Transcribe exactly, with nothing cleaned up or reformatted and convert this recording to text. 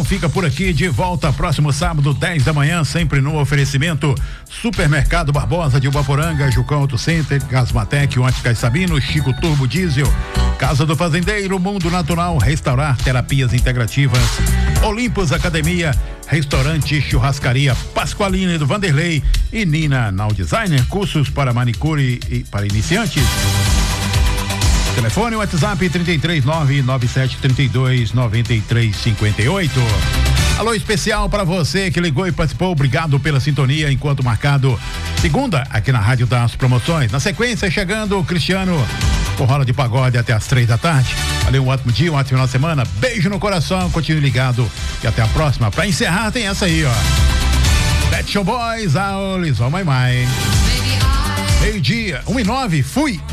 Moção fica por aqui, de volta próximo sábado, dez da manhã, sempre no oferecimento Supermercado Barbosa de Ubaporanga, Jucão Auto Center, Gasmatec, Óticas Sabino, Chico Turbo Diesel, Casa do Fazendeiro, Mundo Natural, Restaurar Terapias Integrativas, Olympus Academia, Restaurante Churrascaria Pasqualina do Vanderlei e Nina Now Designer, cursos para manicure e para iniciantes. Telefone WhatsApp trinta e três nove nove sete trinta e dois noventa e três cinquenta e oito. Alô especial para você que ligou e participou, obrigado pela sintonia. Enquanto marcado, segunda aqui na Rádio das Promoções. Na sequência, chegando o Cristiano com Rola de Pagode até as três da tarde. Valeu, um ótimo dia, um ótimo final de semana. Beijo no coração, continue ligado e até a próxima. Para encerrar, tem essa aí, ó. Pet Shop Boys, Aulis, oh my my. Meio dia, um e nove, fui.